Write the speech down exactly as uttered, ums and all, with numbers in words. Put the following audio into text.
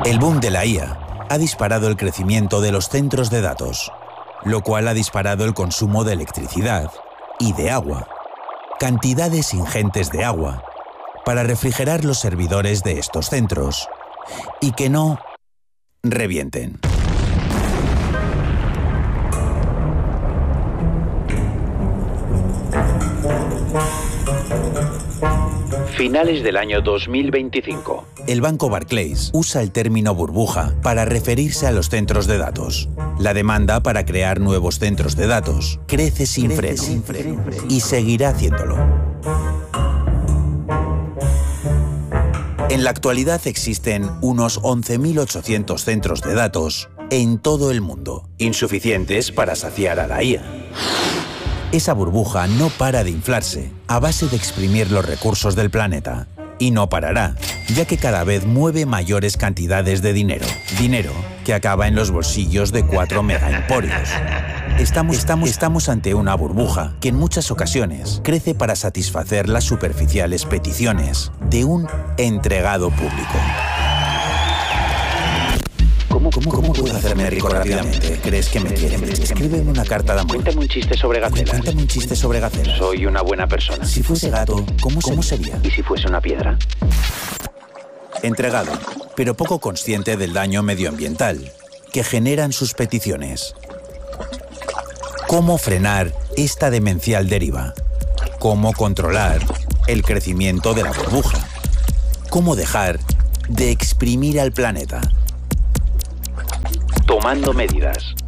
El boom de la I A ha disparado el crecimiento de los centros de datos, lo cual ha disparado el consumo de electricidad y de agua, cantidades ingentes de agua, para refrigerar los servidores de estos centros y que no revienten. Finales del año dos mil veinticinco. El banco Barclays usa el término burbuja para referirse a los centros de datos. La demanda para crear nuevos centros de datos crece sin freno y seguirá haciéndolo. En la actualidad existen unos once mil ochocientos centros de datos en todo el mundo, insuficientes para saciar a la I A. Esa burbuja no para de inflarse a base de exprimir los recursos del planeta. Y no parará, ya que cada vez mueve mayores cantidades de dinero. Dinero que acaba en los bolsillos de cuatro megaemporios. Estamos, estamos, estamos ante una burbuja que en muchas ocasiones crece para satisfacer las superficiales peticiones de un entregado público. ¿Cómo, cómo, cómo puedo hacerme rico rápidamente? ¿Crees que me quieren? Escríbeme una carta de amor. Cuéntame un chiste sobre gacelas. Cuéntame un chiste sobre gacelas. Soy una buena persona. Si fuese gato, ¿cómo, ¿cómo sería? ¿Y si fuese una piedra? Entregado, pero poco consciente del daño medioambiental que generan sus peticiones. ¿Cómo frenar esta demencial deriva? ¿Cómo controlar el crecimiento de la burbuja? ¿Cómo dejar de exprimir al planeta? Tomando medidas.